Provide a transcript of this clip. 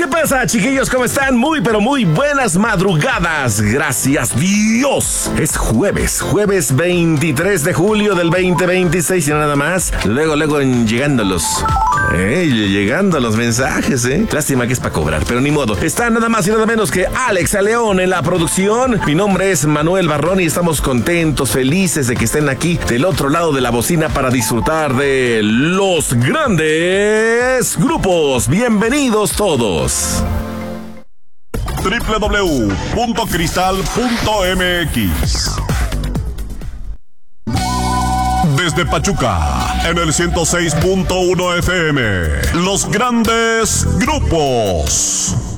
¿Qué pasa, chiquillos? ¿Cómo están? Muy, pero muy buenas madrugadas. Gracias, Dios. Es jueves 23 de julio del 2026 y nada más. Luego llegando los mensajes, Lástima que es para cobrar, pero ni modo. Está nada más y nada menos que Alex León en la producción. Mi nombre es Manuel Barrón y estamos contentos, felices de que estén aquí del otro lado de la bocina para disfrutar de los grandes grupos. Bienvenidos todos. www.cristal.mx. Desde Pachuca, en el 106.1 FM, los grandes grupos.